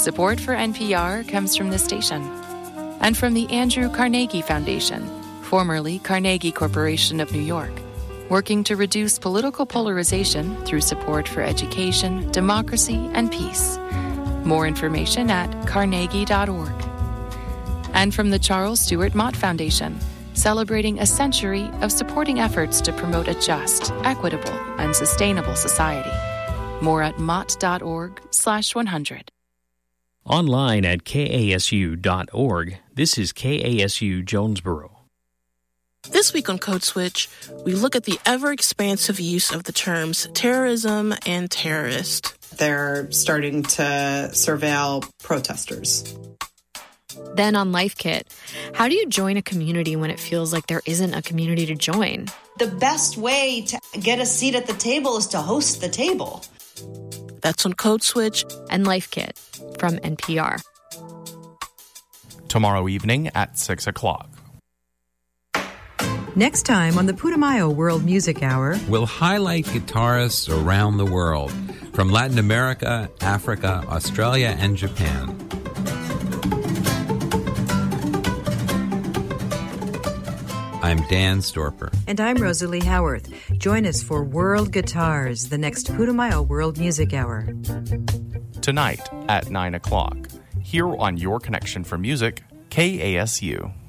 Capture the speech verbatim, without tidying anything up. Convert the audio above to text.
Support for N P R comes from this station and from the Andrew Carnegie Foundation, formerly Carnegie Corporation of New York, working to reduce political polarization through support for education, democracy, and peace. More information at carnegie dot org. And from the Charles Stewart Mott Foundation, celebrating a century of supporting efforts to promote a just, equitable, and sustainable society. More at mott dot org slash one hundred. Online at K A S U dot org, this is K A S U Jonesboro. This week on Code Switch, we look at the ever-expansive use of the terms terrorism and terrorist. They're starting to surveil protesters. Then on Life Kit, how do you join a community when it feels like there isn't a community to join? The best way to get a seat at the table is to host the table. That's on Code Switch and Life Kit from N P R. Tomorrow evening at six o'clock. Next time on the Putumayo World Music Hour, we'll highlight guitarists around the world, from Latin America, Africa, Australia, and Japan. I'm Dan Storper. And I'm Rosalie Howarth. Join us for World Guitars, the next Putumayo World Music Hour. Tonight at nine o'clock, here on Your Connection for Music, K A S U.